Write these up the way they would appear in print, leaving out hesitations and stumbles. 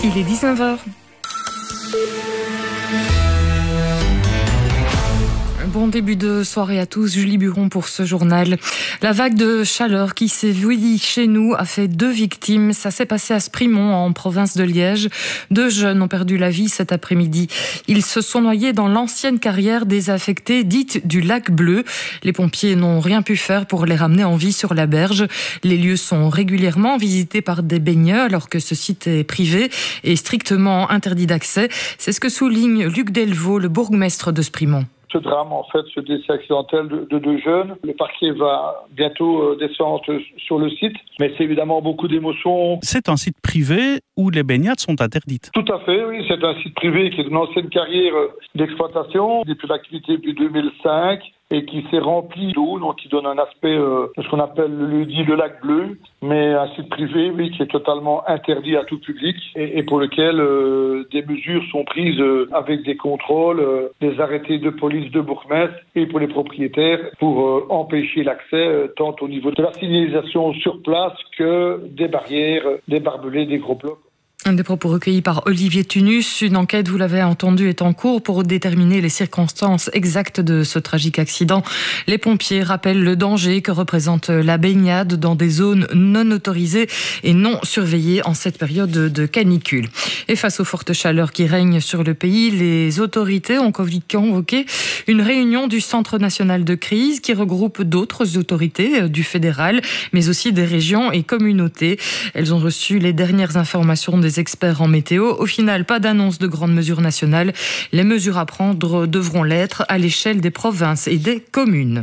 il est 19h. Bon début de soirée à tous, Julie Buron pour ce journal. La vague de chaleur qui s'est vouée chez nous a fait 2 victimes. Ça s'est passé à Sprimont, en province de Liège. 2 jeunes ont perdu la vie cet après-midi. Ils se sont noyés dans l'ancienne carrière désaffectée dite du lac Bleu. Les pompiers n'ont rien pu faire pour les ramener en vie sur la berge. Les lieux sont régulièrement visités par des baigneurs alors que ce site est privé et strictement interdit d'accès. C'est ce que souligne Luc Delvaux, le bourgmestre de Sprimont. Ce drame, en fait, ce décès accidentel de 2 jeunes. Le parquet va bientôt descendre sur le site, mais c'est évidemment beaucoup d'émotions. C'est un site privé où les baignades sont interdites. Tout à fait, oui. C'est un site privé qui est une ancienne carrière d'exploitation, depuis l'activité depuis 2005, et qui s'est rempli d'eau, donc qui donne un aspect de ce qu'on appelle le lac Bleu, mais un site privé, oui, qui est totalement interdit à tout public et pour lequel des mesures sont prises avec des contrôles, des arrêtés de police de bourgmestre et pour les propriétaires pour empêcher l'accès tant au niveau de la signalisation sur place que des barrières, des barbelés, des gros blocs. Des propos recueillis par Olivier Tunus. Une enquête, vous l'avez entendu, est en cours pour déterminer les circonstances exactes de ce tragique accident. Les pompiers rappellent le danger que représente la baignade dans des zones non autorisées et non surveillées en cette période de canicule. Et face aux fortes chaleurs qui règnent sur le pays, les autorités ont convoqué une réunion du Centre national de crise qui regroupe d'autres autorités du fédéral, mais aussi des régions et communautés. Elles ont reçu les dernières informations des experts en météo. Au final, pas d'annonce de grandes mesures nationales. Les mesures à prendre devront l'être à l'échelle des provinces et des communes.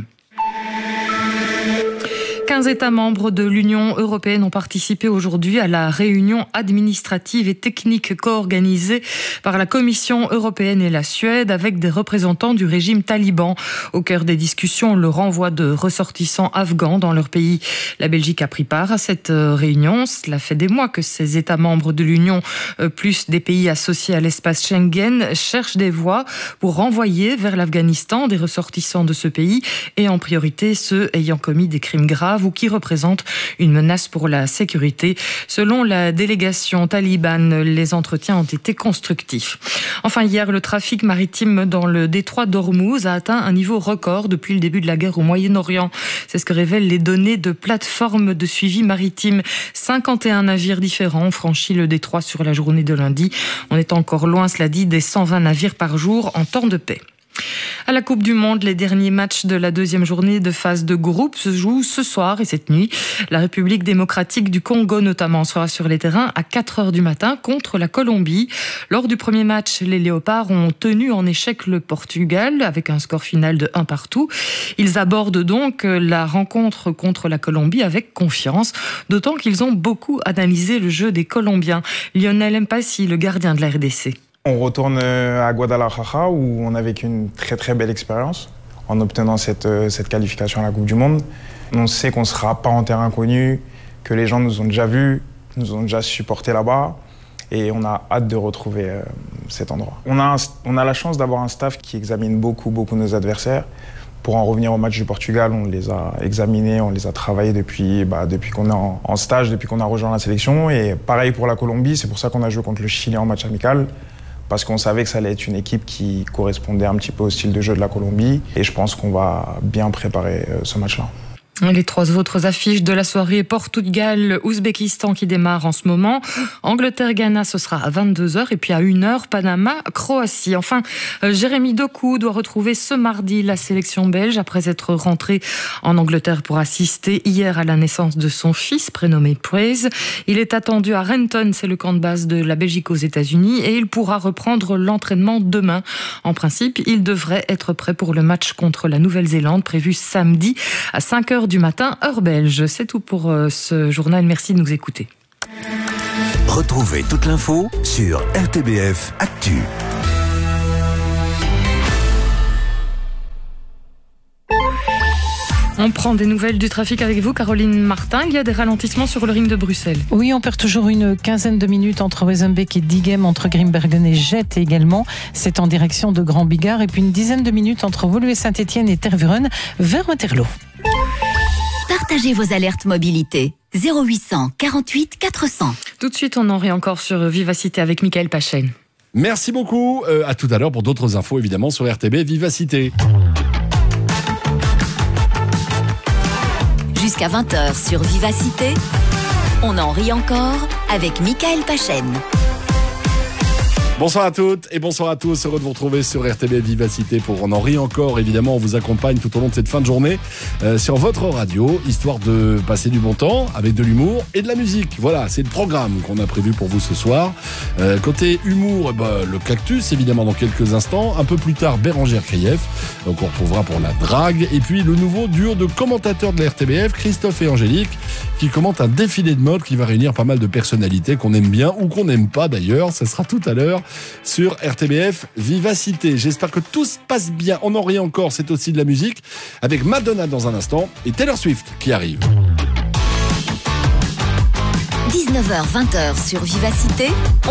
15 États membres de l'Union européenne ont participé aujourd'hui à la réunion administrative et technique co-organisée par la Commission européenne et la Suède avec des représentants du régime taliban. Au cœur des discussions, le renvoi de ressortissants afghans dans leur pays. La Belgique a pris part à cette réunion. Cela fait des mois que ces États membres de l'Union, plus des pays associés à l'espace Schengen, cherchent des voies pour renvoyer vers l'Afghanistan des ressortissants de ce pays et en priorité ceux ayant commis des crimes graves ou qui représentent une menace pour la sécurité. Selon la délégation talibane, les entretiens ont été constructifs. Enfin, hier, le trafic maritime dans le détroit d'Ormuz a atteint un niveau record depuis le début de la guerre au Moyen-Orient. C'est ce que révèlent les données de plateformes de suivi maritime. 51 navires différents ont franchi le détroit sur la journée de lundi. On est encore loin, cela dit, des 120 navires par jour en temps de paix. À la Coupe du Monde, les derniers matchs de la 2e journée de phase de groupe se jouent ce soir et cette nuit. La République démocratique du Congo notamment sera sur les terrains à 4h du matin contre la Colombie. Lors du premier match, les Léopards ont tenu en échec le Portugal avec un score final de 1-1. Ils abordent donc la rencontre contre la Colombie avec confiance, d'autant qu'ils ont beaucoup analysé le jeu des Colombiens. Lionel Mpassi, le gardien de la RDC. On retourne à Guadalajara où on a vécu une très très belle expérience en obtenant cette qualification à la Coupe du Monde. On sait qu'on ne sera pas en terrain connu, que les gens nous ont déjà vus, nous ont déjà supportés là-bas et on a hâte de retrouver cet endroit. On a la chance d'avoir un staff qui examine beaucoup nos adversaires. Pour en revenir au match du Portugal, on les a examinés, on les a travaillés depuis qu'on est en stage, depuis qu'on a rejoint la sélection. Et pareil pour la Colombie, c'est pour ça qu'on a joué contre le Chili en match amical. Parce qu'on savait que ça allait être une équipe qui correspondait un petit peu au style de jeu de la Colombie. Et je pense qu'on va bien préparer ce match-là. Les 3 autres affiches de la soirée, Portugal-Ouzbékistan qui démarre en ce moment. Angleterre-Ghana, ce sera à 22h. Et puis à 1h, Panama-Croatie. Enfin, Jérémy Doku doit retrouver ce mardi la sélection belge après être rentré en Angleterre pour assister hier à la naissance de son fils, prénommé Praise. Il est attendu à Renton, c'est le camp de base de la Belgique aux États-Unis, et il pourra reprendre l'entraînement demain. En principe, il devrait être prêt pour le match contre la Nouvelle-Zélande, prévu samedi à 5h du matin, heure belge. C'est tout pour ce journal. Merci de nous écouter. Retrouvez toute l'info sur RTBF Actu. On prend des nouvelles du trafic avec vous, Caroline Martin. Il y a des ralentissements sur le ring de Bruxelles. Oui, on perd toujours une quinzaine de minutes entre Wezenbeek et Diegem, entre Grimbergen et Jette également. C'est en direction de Grand Bigard. Et puis une dizaine de minutes entre Woluwe Saint-Étienne et Tervuren vers Waterloo. partagez vos alertes mobilité. 0800 48 400. Tout de suite, on en rit encore sur Vivacité avec Michael Pachen. Merci beaucoup. À tout à l'heure pour d'autres infos, évidemment, sur RTB Vivacité. Jusqu'à 20h sur Vivacité, on en rit encore avec Michael Pachen. Bonsoir à toutes et bonsoir à tous. Heureux de vous retrouver sur RTB Vivacité pour On en rit encore. Évidemment, on vous accompagne tout au long de cette fin de journée sur votre radio, histoire de passer du bon temps avec de l'humour et de la musique. Voilà, c'est le programme qu'on a prévu pour vous ce soir. Côté humour, le cactus, évidemment, dans quelques instants. Un peu plus tard, Bérangère Krief, donc on retrouvera pour la drague. Et puis, le nouveau duo de commentateurs de la RTBF, Christophe et Angélique, qui commentent un défilé de mode qui va réunir pas mal de personnalités qu'on aime bien ou qu'on n'aime pas d'ailleurs. Ça sera tout à l'heure sur RTBF Vivacité. J'espère que tout se passe bien. On en rit encore, c'est aussi de la musique avec Madonna dans un instant et Taylor Swift qui arrive. 19h-20h sur Vivacité.